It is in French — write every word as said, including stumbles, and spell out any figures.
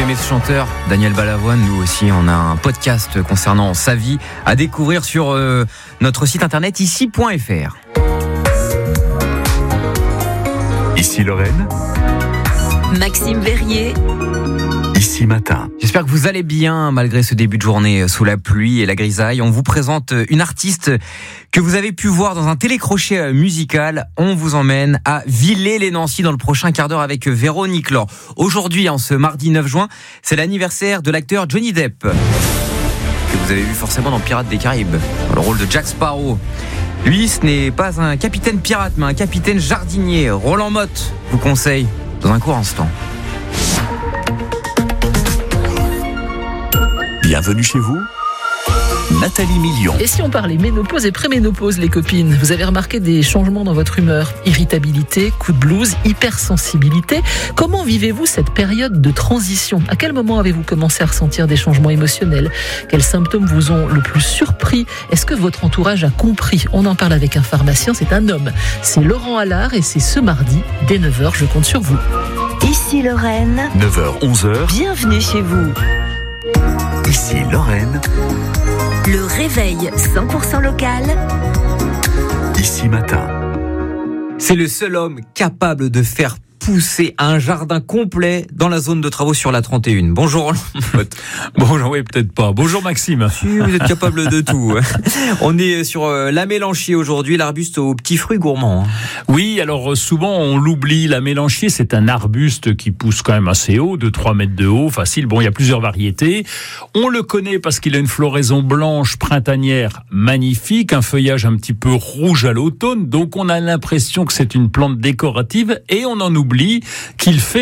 aimez ce chanteur, Daniel Balavoine, nous aussi, on a un podcast concernant sa vie à découvrir sur euh, notre site internet ici point f r. Ici Lorraine, Maxime Verrier, Ici Matin. J'espère que vous allez bien malgré ce début de journée sous la pluie et la grisaille. On vous présente une artiste que vous avez pu voir dans un télécrochet musical. On vous emmène à Villers-lès-Nancy dans le prochain quart d'heure avec Véronique Laure. Aujourd'hui, en ce mardi neuf juin, c'est l'anniversaire de l'acteur Johnny Depp, que vous avez vu forcément dans Pirates des Caraïbes, dans le rôle de Jack Sparrow. Lui, ce n'est pas un capitaine pirate, mais un capitaine jardinier. Roland Motte vous conseille dans un court instant. Bienvenue chez vous, Nathalie Million. Et si on parlait ménopause et préménopause, les copines, vous avez remarqué des changements dans votre humeur? Irritabilité, coup de blues, hypersensibilité. Comment vivez-vous cette période de transition? À quel moment avez-vous commencé à ressentir des changements émotionnels? Quels symptômes vous ont le plus surpris? Est-ce que votre entourage a compris? On en parle avec un pharmacien, c'est un homme. C'est Laurent Allard et c'est ce mardi, dès neuf heures, je compte sur vous. ici Lorraine, neuf heures onze heures, bienvenue chez vous. Ici Lorraine, Le réveil cent pour cent local, Ici Matin. C'est le seul homme capable de faire pousser un jardin complet dans la zone de travaux sur la trente et un. Bonjour Roland. Bonjour, oui, peut-être pas. Bonjour Maxime. Si, vous êtes capable de tout. On est sur la mélanchier aujourd'hui, l'arbuste aux petits fruits gourmands. Oui, alors souvent on l'oublie, la mélanchier, c'est un arbuste qui pousse quand même assez haut, de trois mètres de haut, facile. Bon, il y a plusieurs variétés. On le connaît parce qu'il a une floraison blanche printanière magnifique, un feuillage un petit peu rouge à l'automne, donc on a l'impression que c'est une plante décorative et on en oublie qu'il fait